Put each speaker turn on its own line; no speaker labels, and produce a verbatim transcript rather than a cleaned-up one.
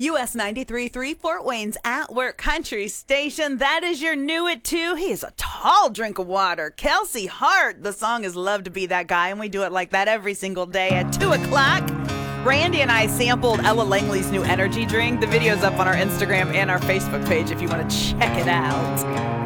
U S ninety-three point three Fort Wayne's At Work Country Station. That is your new it too. He is a tall drink of water. Kelsey Hart. The song is Love to Be That Guy, and we do it like that every single day at two o'clock. Randy and I sampled Ella Langley's new energy drink. The video's up on our Instagram and our Facebook page if you want to check it out.